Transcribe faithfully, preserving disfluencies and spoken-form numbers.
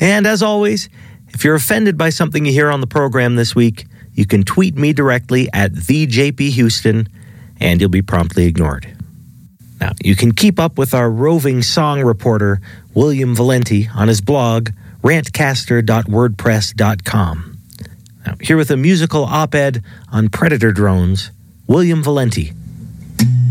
And as always, if you're offended by something you hear on the program this week, you can tweet me directly at the J P Houston, and you'll be promptly ignored. Now, you can keep up with our roving song reporter, William Valenti, on his blog, rantcaster dot wordpress dot com. Now, here with a musical op-ed on predator drones, William Valenti.